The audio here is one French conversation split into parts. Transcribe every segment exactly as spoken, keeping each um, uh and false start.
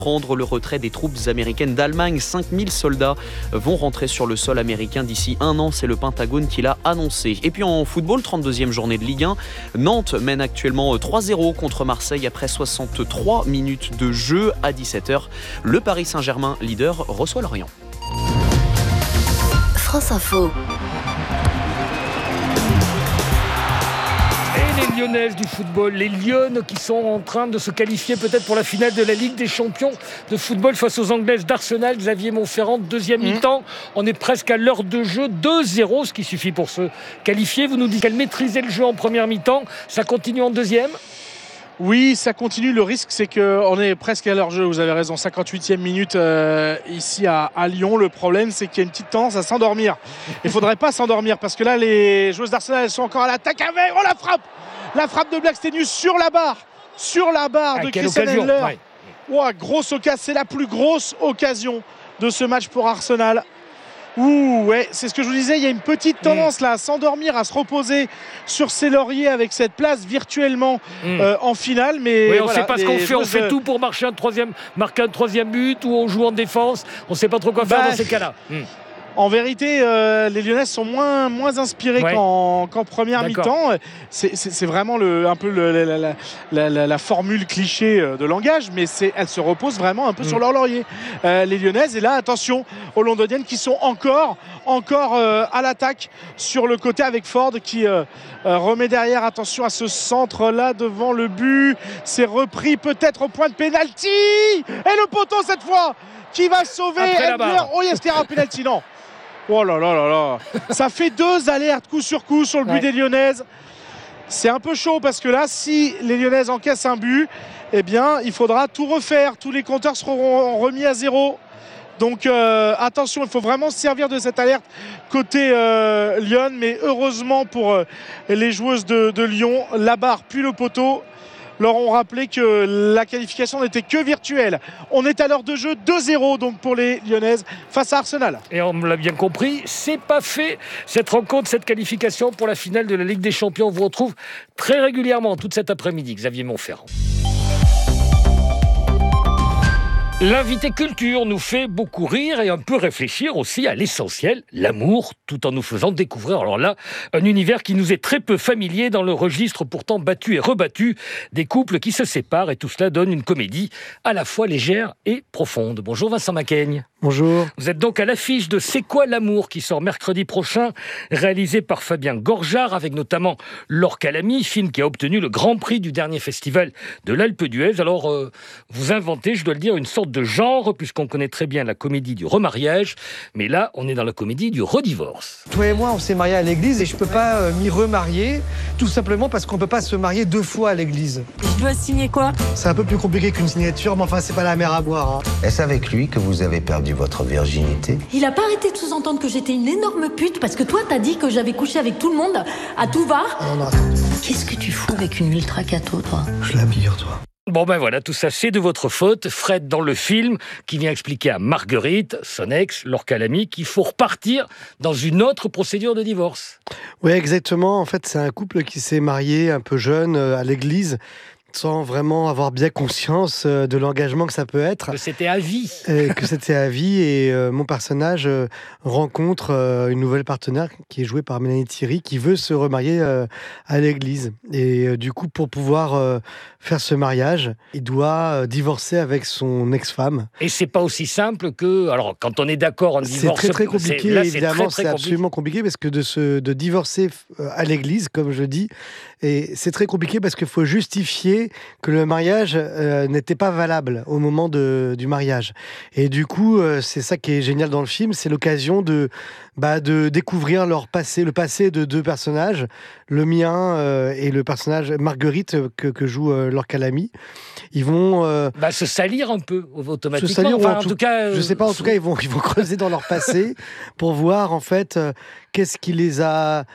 Prendre le retrait des troupes américaines d'Allemagne. cinq mille soldats vont rentrer sur le sol américain d'ici un an, c'est le Pentagone qui l'a annoncé. Et puis en football, trente-deuxième journée de Ligue un, Nantes mène actuellement trois zéro contre Marseille après soixante-trois minutes de jeu. À dix-sept heures, le Paris Saint-Germain, leader, reçoit Lorient. France Info. Les Lyonnaises du football, les Lyonnes qui sont en train de se qualifier peut-être pour la finale de la Ligue des Champions de football face aux Anglaises d'Arsenal. Xavier Montferrand, deuxième mmh. mi-temps. On est presque à l'heure de jeu, deux zéro, ce qui suffit pour se qualifier. Vous nous dites qu'elle maîtrisait le jeu en première mi-temps. Ça continue en deuxième ? Oui, ça continue. Le risque, c'est qu'on est presque à leur jeu. Vous avez raison, cinquante-huitième minute euh, ici à, à Lyon. Le problème, c'est qu'il y a une petite tendance à s'endormir. Il ne faudrait pas s'endormir parce que là, les joueuses d'Arsenal, elles sont encore à l'attaque avec... Oh, la frappe La frappe de Blackstenius sur la barre Sur la barre ah, de Christian Endler. Ouais. Oh, grosse occasion. C'est la plus grosse occasion de ce match pour Arsenal. Ouh, ouais, c'est ce que je vous disais, il y a une petite tendance mmh. là à s'endormir, à se reposer sur ses lauriers avec cette place virtuellement mmh. euh, en finale. Mais oui, on ne voilà, sait pas ce qu'on fait, on fait tout pour marquer un troisième, marquer un troisième but ou on joue en défense. On ne sait pas trop quoi faire bah, dans ces cas-là. Mmh. En vérité, euh, les Lyonnaises sont moins, moins inspirées ouais. qu'en, qu'en première D'accord. mi-temps. C'est, c'est, c'est vraiment le, un peu le, la, la, la, la, la formule cliché de langage, mais c'est, elles se reposent vraiment un peu mmh. sur leur laurier. Euh, les Lyonnaises, et là, attention aux Londoniennes qui sont encore, encore euh, à l'attaque sur le côté avec Ford qui euh, euh, remet derrière. Attention à ce centre-là devant le but. C'est repris peut-être au point de pénalty. Et le poteau cette fois qui va sauver Endler. Oh, est-ce qu'il y a un pénalty ? Non. Oh là là là là. Ça fait deux alertes coup sur coup sur le but ouais. des Lyonnaises. C'est un peu chaud parce que là, si les Lyonnaises encaissent un but, eh bien, il faudra tout refaire. Tous les compteurs seront remis à zéro. Donc euh, attention, il faut vraiment se servir de cette alerte côté euh, Lyon. Mais heureusement pour euh, les joueuses de, de Lyon, la barre puis le poteau leur ont rappelé que la qualification n'était que virtuelle. On est à l'heure de jeu, deux zéro donc pour les Lyonnaises face à Arsenal. Et on l'a bien compris, c'est pas fait cette rencontre, cette qualification pour la finale de la Ligue des Champions. On vous retrouve très régulièrement toute cet après-midi, Xavier Montferrand. L'invité culture nous fait beaucoup rire et un peu réfléchir aussi à l'essentiel, l'amour, tout en nous faisant découvrir, alors là, un univers qui nous est très peu familier dans le registre pourtant battu et rebattu des couples qui se séparent, et tout cela donne une comédie à la fois légère et profonde. Bonjour Vincent Macaigne. Bonjour. Vous êtes donc à l'affiche de C'est quoi l'amour qui sort mercredi prochain, réalisé par Fabien Gorjard avec notamment Laure Calamy, film qui a obtenu le grand prix du dernier festival de l'Alpe d'Huez. Alors, euh, vous inventez, je dois le dire, une sorte de genre, puisqu'on connaît très bien la comédie du remariage, mais là, on est dans la comédie du redivorce. Toi et moi, on s'est mariés à l'église et je peux pas euh, m'y remarier, tout simplement parce qu'on peut pas se marier deux fois à l'église. Je dois signer quoi ? C'est un peu plus compliqué qu'une signature, mais enfin, c'est pas la mer à boire. Hein. Est-ce avec lui que vous avez perdu votre virginité ? Il a pas arrêté de sous-entendre que j'étais une énorme pute parce que toi, t'as dit que j'avais couché avec tout le monde à tout va. Non, non, attends. Qu'est-ce que tu fous avec une ultra cato, toi ? Je l'admire, toi. Bon ben voilà, tout ça c'est de votre faute. Fred dans le film qui vient expliquer à Marguerite, son ex, Laure Calamy, qu'il faut repartir dans une autre procédure de divorce. Oui, exactement. En fait, c'est un couple qui s'est marié un peu jeune euh, à l'église, sans vraiment avoir bien conscience euh, de l'engagement que ça peut être. Que c'était à vie. Et que c'était à vie. Et euh, mon personnage euh, rencontre euh, une nouvelle partenaire qui est jouée par Mélanie Thierry, qui veut se remarier euh, à l'église. Et euh, du coup, pour pouvoir euh, faire ce mariage, il doit euh, divorcer avec son ex-femme. Et c'est pas aussi simple que... Alors, quand on est d'accord en divorce... C'est très, très compliqué. C'est, là, évidemment, c'est, très, très c'est compliqué. absolument compliqué parce que de, se, de divorcer à l'église, comme je dis, et c'est très compliqué parce qu'il faut justifier que le mariage euh, n'était pas valable au moment de, du mariage. Et du coup, euh, c'est ça qui est génial dans le film, c'est l'occasion de, bah, de découvrir leur passé, le passé de deux personnages, le mien euh, et le personnage Marguerite que, que joue euh, Laure Calamy. Ils vont euh, bah, se salir un peu automatiquement. Se salir, enfin, en, en tout, tout cas, euh, je sais pas. En tout cas, ils vont ils vont creuser dans leur passé pour voir en fait euh, qu'est-ce qui les a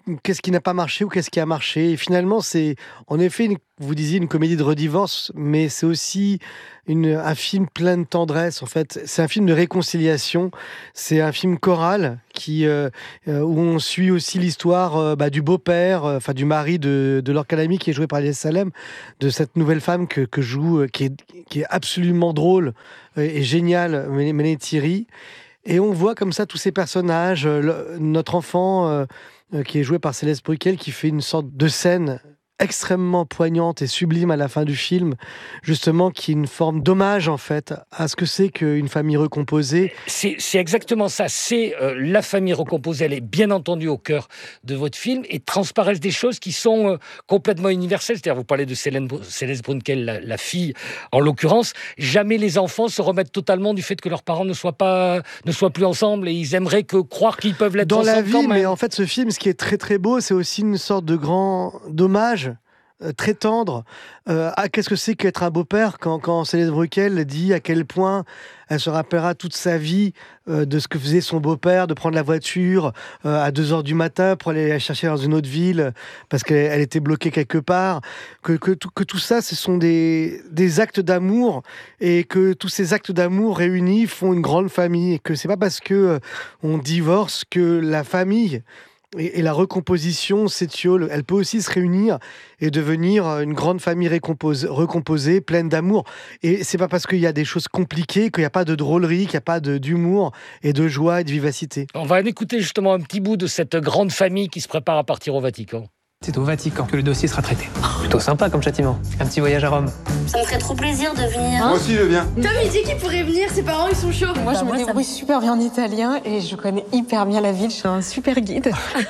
qu'est-ce qui n'a pas marché ou qu'est-ce qui a marché. Et finalement, c'est en effet, une, vous disiez, une comédie de redivorce, mais c'est aussi une, un film plein de tendresse. En fait, c'est un film de réconciliation. C'est un film choral qui, euh, où on suit aussi l'histoire euh, bah, du beau-père, enfin euh, du mari de, de Laure Calamy, qui est joué par Elias Salem, de cette nouvelle femme que, que joue, euh, qui, est, qui est absolument drôle et, et géniale, Mélanie Thierry. Et on voit comme ça tous ces personnages. Le, notre enfant, euh, euh, qui est joué par Céleste Bruquel, qui fait une sorte de scène extrêmement poignante et sublime à la fin du film, justement, qui est une forme d'hommage, en fait, à ce que c'est qu'une famille recomposée. C'est, c'est exactement ça. C'est euh, la famille recomposée. Elle est bien entendu au cœur de votre film et transparaissent des choses qui sont euh, complètement universelles. C'est-à-dire, vous parlez de Célène, Céleste Brunkel, la, la fille, en l'occurrence. Jamais les enfants se remettent totalement du fait que leurs parents ne soient pas, ne soient plus ensemble et ils aimeraient que croire qu'ils peuvent l'être dans ensemble la vie. Quand même. Mais en fait, ce film, ce qui est très très beau, c'est aussi une sorte de grand dommage. Euh, très tendre euh, à qu'est-ce que c'est qu'être un beau-père quand, quand Céleste Bruquel dit à quel point elle se rappellera toute sa vie euh, de ce que faisait son beau-père, de prendre la voiture euh, à deux heures du matin pour aller la chercher dans une autre ville parce qu'elle elle était bloquée quelque part, que, que, tout, que tout ça ce sont des, des actes d'amour et que tous ces actes d'amour réunis font une grande famille et que c'est pas parce que euh, on divorce que la famille Et, et la recomposition s'étiole, elle peut aussi se réunir et devenir une grande famille récompose, recomposée, pleine d'amour. Et c'est pas parce qu'il y a des choses compliquées qu'il n'y a pas de drôlerie, qu'il n'y a pas de, d'humour et de joie et de vivacité. On va écouter justement un petit bout de cette grande famille qui se prépare à partir au Vatican. C'est au Vatican que le dossier sera traité. Plutôt sympa comme châtiment. Un petit voyage à Rome. Ça me ferait trop plaisir de venir. Moi aussi, je viens. Tom, il dit qu'il pourrait venir, ses parents, ils sont chauds. Moi, bah, je moi, me débrouille me... super bien en italien et je connais hyper bien la ville. Je suis un super guide.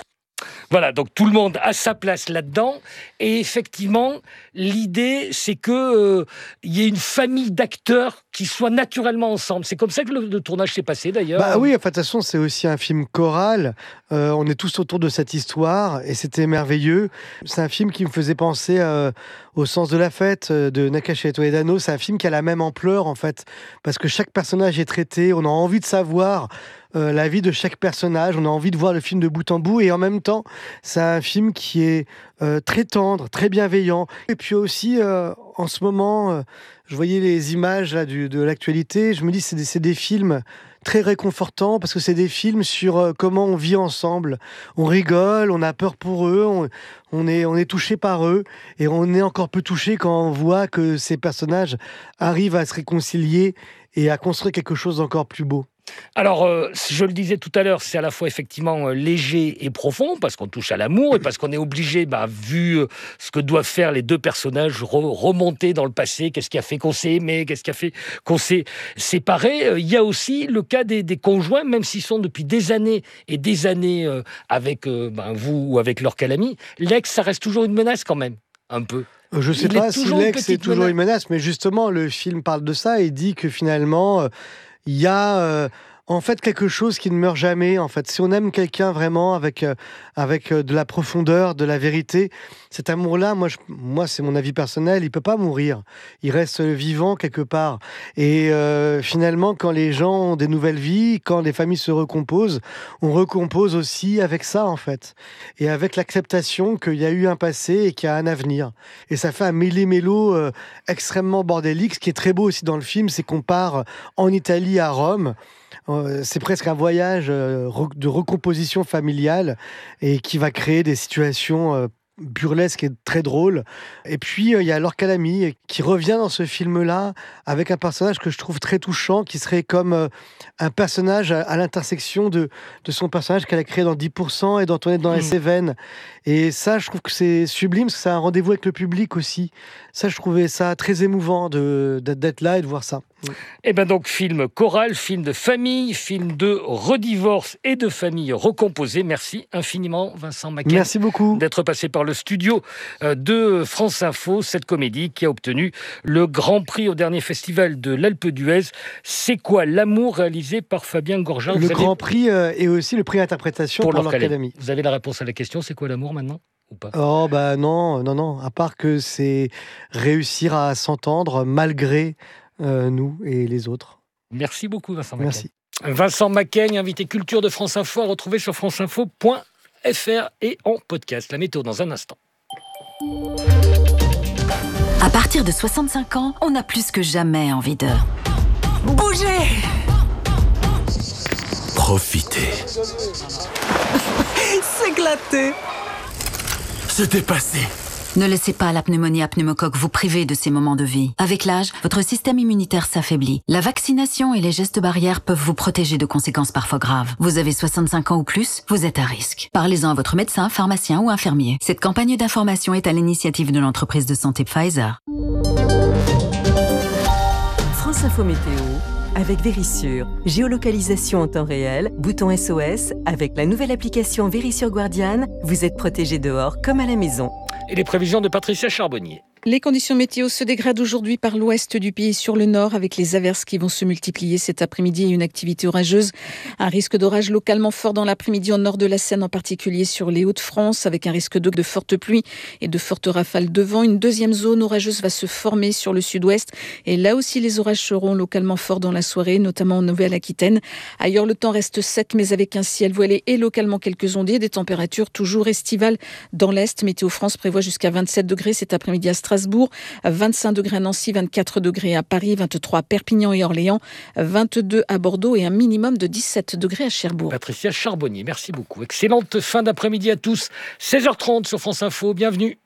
Voilà, donc tout le monde a sa place là-dedans. Et effectivement, l'idée, c'est qu'il euh, y ait une famille d'acteurs qui soient naturellement ensemble. C'est comme ça que le, le tournage s'est passé, d'ailleurs. Bah oui, enfin, de toute façon, c'est aussi un film choral. Euh, on est tous autour de cette histoire et c'était merveilleux. C'est un film qui me faisait penser euh, au Sens de la fête de Nakache Toledano. C'est un film qui a la même ampleur, en fait, parce que chaque personnage est traité. On a envie de savoir Euh, la vie de chaque personnage, on a envie de voir le film de bout en bout et en même temps, c'est un film qui est euh, très tendre, très bienveillant. Et puis aussi, euh, en ce moment, euh, je voyais les images là, du, de l'actualité, je me dis c'est des, c'est des films très réconfortants parce que c'est des films sur euh, comment on vit ensemble. On rigole, on a peur pour eux, on, on est, on est touché par eux et on est encore plus touché quand on voit que ces personnages arrivent à se réconcilier et à construire quelque chose d'encore plus beau. Alors, euh, je le disais tout à l'heure, c'est à la fois effectivement euh, léger et profond, parce qu'on touche à l'amour et parce qu'on est obligé, bah, vu euh, ce que doivent faire les deux personnages, re- remonter dans le passé, qu'est-ce qui a fait qu'on s'est aimé, qu'est-ce qui a fait qu'on s'est séparé. Euh, il y a aussi le cas des, des conjoints, même s'ils sont depuis des années et des années euh, avec euh, bah, vous ou avec Laure Calamy, l'ex, ça reste toujours une menace quand même, un peu. Je ne sais Il pas si l'ex est toujours menace. une menace, mais justement, le film parle de ça et dit que finalement, euh, il y a euh, en fait quelque chose qui ne meurt jamais. En fait, si on aime quelqu'un vraiment avec, euh, avec euh, de la profondeur, de la vérité, cet amour-là, moi, je, moi c'est mon avis personnel, il ne peut pas mourir. Il reste vivant quelque part. Et euh, finalement, quand les gens ont des nouvelles vies, quand les familles se recomposent, on recompose aussi avec ça, en fait. Et avec l'acceptation qu'il y a eu un passé et qu'il y a un avenir. Et ça fait un mêlé-mélo euh, extrêmement bordélique. Ce qui est très beau aussi dans le film, c'est qu'on part en Italie, à Rome. Euh, c'est presque un voyage euh, de recomposition familiale et qui va créer des situations euh, burlesque et très drôle. Et puis, il euh, y a Laure Calamy qui revient dans ce film-là avec un personnage que je trouve très touchant, qui serait comme euh, un personnage à, à l'intersection de, de son personnage qu'elle a créé dans dix pour cent et d'Antoinette dans mmh. ses veines. Et ça, je trouve que c'est sublime, parce que c'est un rendez-vous avec le public aussi. Ça, je trouvais ça très émouvant de, d'être là et de voir ça. Et bien donc, film choral, film de famille, film de redivorce et de famille recomposée. Merci infiniment, Vincent Macken. Merci beaucoup. D'être passé par le studio de France Info, cette comédie qui a obtenu le Grand Prix au dernier festival de l'Alpe d'Huez. C'est quoi l'amour, réalisé par Fabien Gorjard. Le Grand avez... Prix euh, et aussi le prix d'interprétation pour, pour Laure Calamy. Vous avez la réponse à la question, c'est quoi l'amour maintenant ou pas? Oh bah non, non, non. À part que c'est réussir à s'entendre malgré euh, nous et les autres. Merci beaucoup, Vincent Macken. Merci. Vincent Macken, invité culture de France Info, à retrouver sur franceinfo point F R et en podcast. La météo dans un instant. À partir de soixante-cinq ans, on a plus que jamais envie de bouger. Profiter. S'éclater. Se dépasser. Ne laissez pas la pneumonie à pneumocoque vous priver de ces moments de vie. Avec l'âge, votre système immunitaire s'affaiblit. La vaccination et les gestes barrières peuvent vous protéger de conséquences parfois graves. Vous avez soixante-cinq ans ou plus, vous êtes à risque. Parlez-en à votre médecin, pharmacien ou infirmier. Cette campagne d'information est à l'initiative de l'entreprise de santé Pfizer. France Info Météo avec Vérissure. Géolocalisation en temps réel, bouton S O S. Avec la nouvelle application Vérissure Guardian, vous êtes protégé dehors comme à la maison. Et les prévisions de Patricia Charbonnier. Les conditions météo se dégradent aujourd'hui par l'ouest du pays sur le nord avec les averses qui vont se multiplier cet après-midi et une activité orageuse. Un risque d'orage localement fort dans l'après-midi au nord de la Seine, en particulier sur les Hauts-de-France, avec un risque de, de fortes pluies et de fortes rafales de vent. Une deuxième zone orageuse va se former sur le sud-ouest et là aussi les orages seront localement forts dans la soirée, notamment en Nouvelle-Aquitaine. Ailleurs, le temps reste sec mais avec un ciel voilé et localement quelques ondées, des températures toujours estivales dans l'est. Météo France prévoit jusqu'à vingt-sept degrés cet après-midi à Strasbourg. Strasbourg, vingt-cinq degrés à Nancy, vingt-quatre degrés à Paris, vingt-trois à Perpignan et Orléans, vingt-deux à Bordeaux et un minimum de dix-sept degrés à Cherbourg. Patricia Charbonnier, merci beaucoup. Excellente fin d'après-midi à tous. seize heures trente sur France Info, bienvenue.